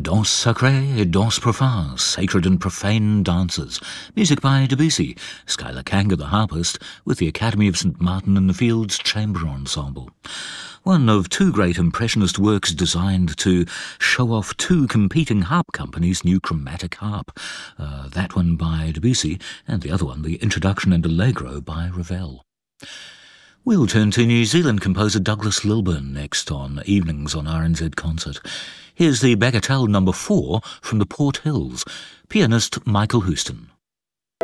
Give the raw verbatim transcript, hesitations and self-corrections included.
Danse sacrée, danse profane, sacred and profane dances. Music by Debussy, Skylar Kanga the harpist, with the Academy of Saint Martin in the Fields Chamber Ensemble. One of two great Impressionist works designed to show off two competing harp companies' new chromatic harp. Uh, that one by Debussy, and the other one, the Introduction and Allegro by Ravel. We'll turn to New Zealand composer Douglas Lilburn next on Evenings on R N Z Concert. Here's the Bagatelle number four from the Port Hills, pianist Michael Houston.